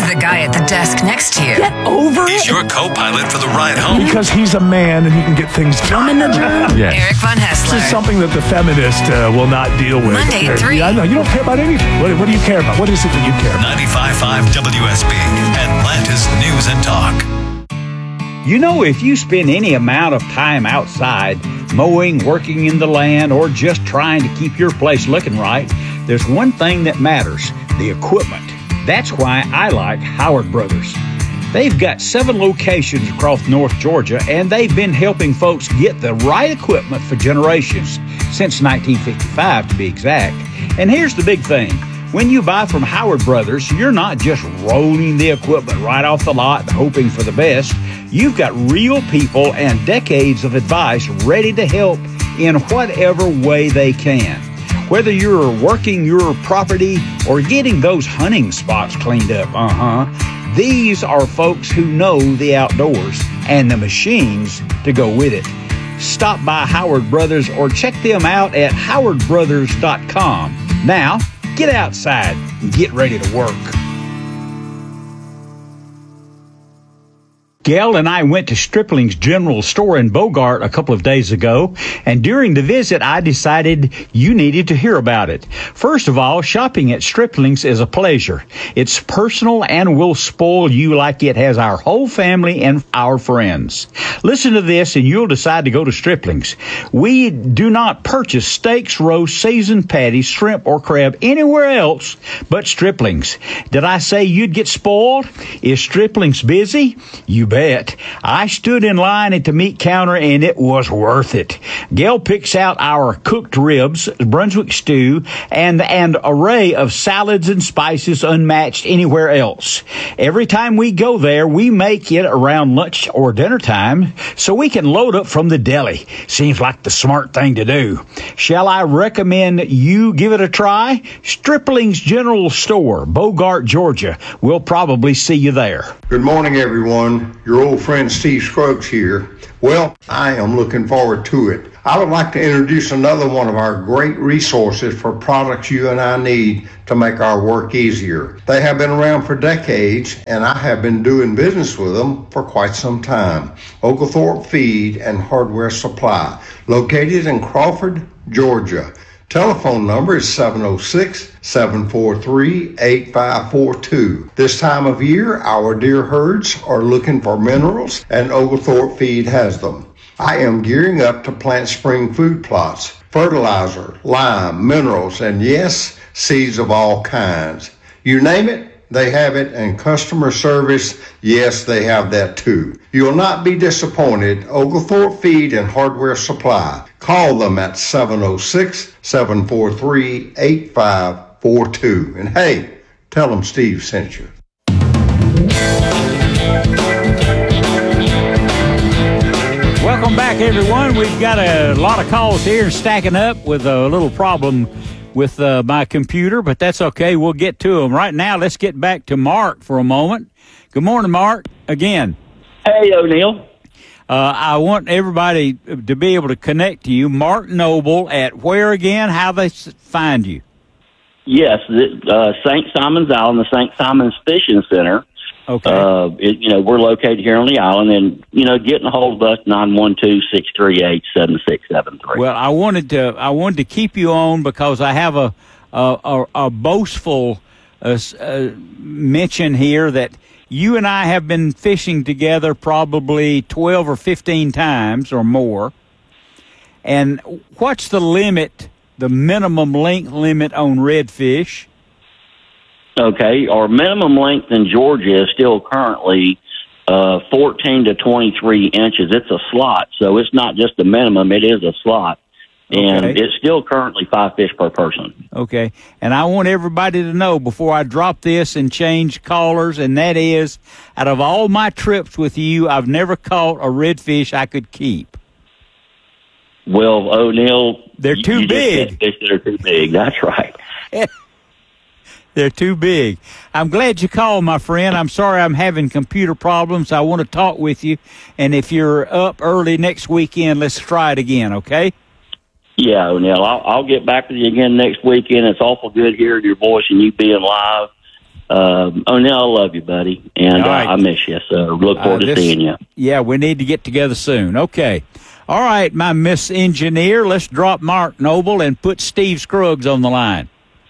the guy at the desk next to you. Get over it. He's your co-pilot for the ride home. Because he's a man and he can get things done. Yes. Eric Von Hessler. This is something that the feminist will not deal with. Monday at 3. Yeah, I know. You don't care about anything. What do you care about? What is it that you care about? 95.5 WSB, Atlanta's News and Talk. You know, if you spend any amount of time outside, mowing, working in the land, or just trying to keep your place looking right, there's one thing that matters: the equipment. That's why I like Howard Brothers. They've got 7 locations across North Georgia, and they've been helping folks get the right equipment for generations, since 1955 to be exact. And here's the big thing. When you buy from Howard Brothers, you're not just rolling the equipment right off the lot and hoping for the best. You've got real people and decades of advice ready to help in whatever way they can. Whether you're working your property or getting those hunting spots cleaned up, these are folks who know the outdoors and the machines to go with it. Stop by Howard Brothers or check them out at howardbrothers.com. Now, get outside and get ready to work. Gail and I went to Stripling's General Store in Bogart a couple of days ago, and during the visit, I decided you needed to hear about it. First of all, shopping at Stripling's is a pleasure. It's personal and will spoil you like it has our whole family and our friends. Listen to this and you'll decide to go to Stripling's. We do not purchase steaks, roasts, seasoned patties, shrimp, or crab anywhere else but Stripling's. Did I say you'd get spoiled? Is Stripling's busy? You bet. I stood in line at the meat counter and it was worth it. Gail picks out our cooked ribs, Brunswick stew, and an array of salads and spices unmatched anywhere else. Every time we go there, we make it around lunch or dinner time so we can load up from the deli. Seems like the smart thing to do. Shall I recommend you give it a try? Stripling's General Store, Bogart, Georgia. We'll probably see you there. Good morning, everyone. Your old friend Steve Scruggs here. Well, I am looking forward to it. I would like to introduce another one of our great resources for products you and I need to make our work easier. They have been around for decades, and I have been doing business with them for quite some time. Oglethorpe Feed and Hardware Supply, located in Crawford, Georgia. Telephone number is 706-743-8542. This time of year, our deer herds are looking for minerals, and Oglethorpe Feed has them. I am gearing up to plant spring food plots, fertilizer, lime, minerals, and yes, seeds of all kinds. You name it, they have it, and customer service, yes, they have that too. You will not be disappointed. Oglethorpe Feed and Hardware Supply. Call them at 706-743-8542. And hey, tell them Steve sent you. Welcome back, everyone. We've got a lot of calls here stacking up with a little problem with my computer, but that's okay. We'll get to them. Right now, let's get back to Mark for a moment. Good morning, Mark, again. Hey, O'Neill. I want everybody to be able to connect to you. Mark Noble at where again? How they find you? Yes, St. Simon's Island, the St. Simon's Fishing Center. Okay. We're located here on the island, and, getting a hold of us, 912-638-7673. Well, I wanted to keep you on because I have a boastful mention here that you and I have been fishing together probably 12 or 15 times or more. And what's the minimum length limit on redfish? Okay, our minimum length in Georgia is still currently 14 to 23 inches. It's a slot, so it's not just a minimum, it is a slot. And it's still currently 5 fish per person. Okay. And I want everybody to know before I drop this and change callers, and that is, out of all my trips with you, I've never caught a redfish I could keep. Well, O'Neill, they're too big. Fish that are too big. That's right. They're too big. I'm glad you called, my friend. I'm sorry I'm having computer problems. I want to talk with you. And if you're up early next weekend, let's try it again, okay? Yeah, O'Neill, I'll get back with you again next weekend. It's awful good hearing your voice and you being live. O'Neill, I love you, buddy, and All right. I miss you. So look forward to seeing you. Yeah, we need to get together soon. Okay. All right, my Miss Engineer, let's drop Mark Noble and put Steve Scruggs on the line.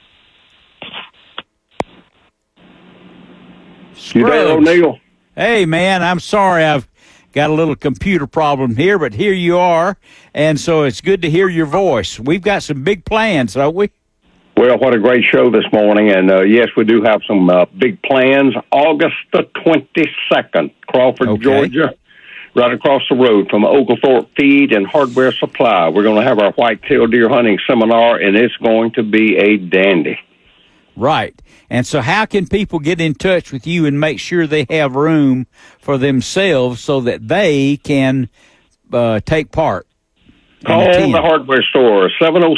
You there, O'Neill? Hey, man, I'm sorry I've got a little computer problem here, but here you are, and so it's good to hear your voice. We've got some big plans, don't we? Well, what a great show this morning, and yes, we do have some big plans. August the 22nd, Crawford, Okay. Georgia, right across the road from Oglethorpe Feed and Hardware Supply. We're going to have our whitetail deer hunting seminar, and it's going to be a dandy. Right. And so how can people get in touch with you and make sure they have room for themselves so that they can take part? Call the hardware store,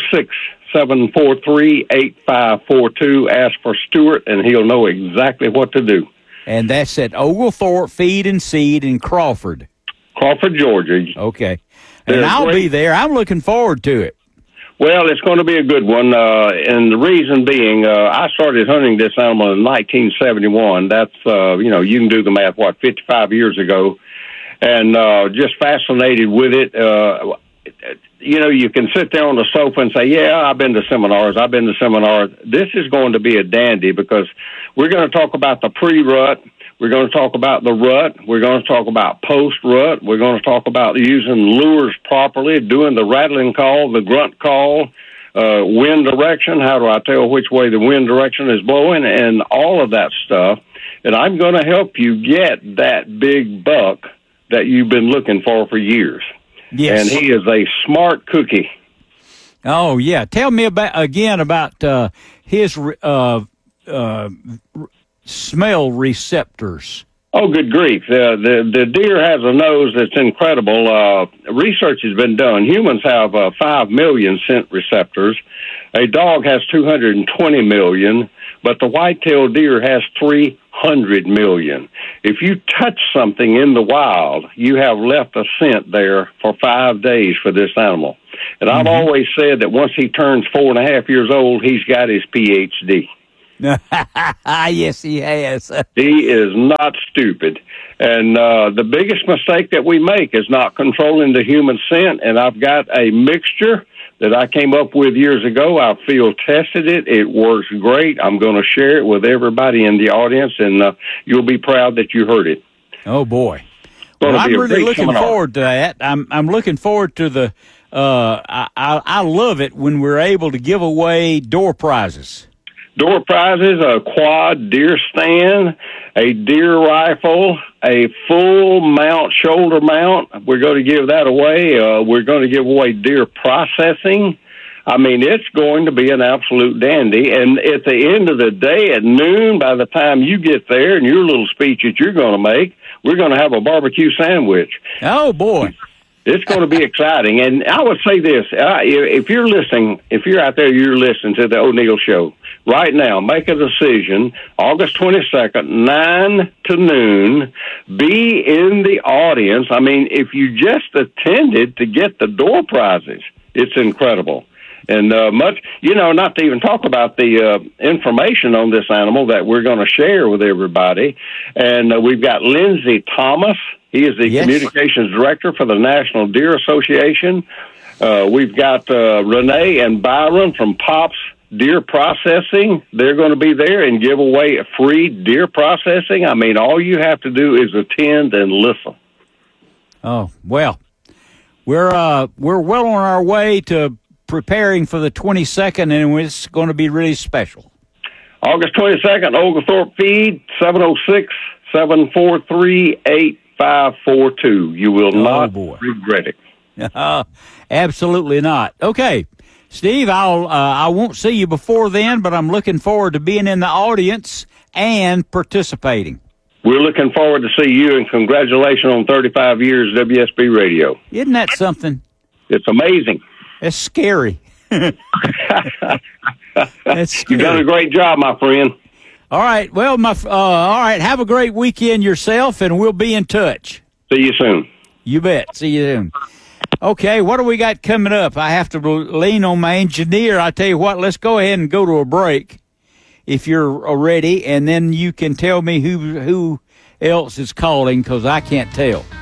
706-743-8542. Ask for Stuart, and he'll know exactly what to do. And that's at Oglethorpe Feed and Seed in Crawford. Crawford, Georgia. Okay. And They're I'll great. be there. I'm looking forward to it. Well, it's going to be a good one, and the reason being, I started hunting this animal in 1971. That's, you can do the math, 55 years ago, and just fascinated with it. You can sit there on the sofa and say, yeah, I've been to seminars. This is going to be a dandy because we're going to talk about the pre-rut. We're going to talk about the rut. We're going to talk about post-rut. We're going to talk about using lures properly, doing the rattling call, the grunt call, wind direction. How do I tell which way the wind direction is blowing, and all of that stuff. And I'm going to help you get that big buck that you've been looking for years. Yes. And he is a smart cookie. Oh, yeah. Tell me about his smell receptors. Oh, good grief. The deer has a nose that's incredible. Research has been done. Humans have 5 million scent receptors. A dog has 220 million, but the white-tailed deer has 300 million. If you touch something in the wild, you have left a scent there for 5 days for this animal. And I've always said that once he turns 4.5 years old, he's got his PhD. Yes, he has. He is not stupid. And the biggest mistake that we make is not controlling the human scent. And I've got a mixture that I came up with years ago. I field tested it. It works great. I'm going to share it with everybody in the audience, and you'll be proud that you heard it. Oh, boy. Well, I'm really looking forward to that. I'm looking forward to the I love it when we're able to give away door prizes. Door prizes, a quad deer stand, a deer rifle, a full mount, shoulder mount. We're going to give that away. We're going to give away deer processing. I mean, it's going to be an absolute dandy. And at the end of the day, at noon, by the time you get there and your little speech that you're going to make, we're going to have a barbecue sandwich. Oh, boy. It's going to be exciting. And I would say this, if you're listening, if you're out there, you're listening to the O'Neill Show, right now, make a decision, August 22nd, 9 to noon, be in the audience. I mean, if you just attended to get the door prizes, it's incredible. And not to even talk about the information on this animal that we're going to share with everybody. And we've got Lindsey Thomas. He is the communications director for the National Deer Association. We've got Renee and Byron from Pops Deer Processing. They're going to be there and give away a free deer processing. I mean, all you have to do is attend and listen. Oh, well, we're well on our way to preparing for the 22nd, and it's going to be really special. August 22nd, Oglethorpe Feed, 706-743-8542. You will not regret it. Absolutely not. Okay, Steve, I won't see you before then, but I'm looking forward to being in the audience and participating. We're looking forward to see you, and congratulations on 35 years WSB Radio. Isn't that something? It's amazing. It's scary. That's scary. You've done a great job, my friend. All right. Well, all right. Have a great weekend yourself, and we'll be in touch. See you soon. You bet. See you soon. Okay, what do we got coming up? I have to lean on my engineer. I tell you what, let's go ahead and go to a break. if you're ready, and then you can tell me who else is calling, because I can't tell.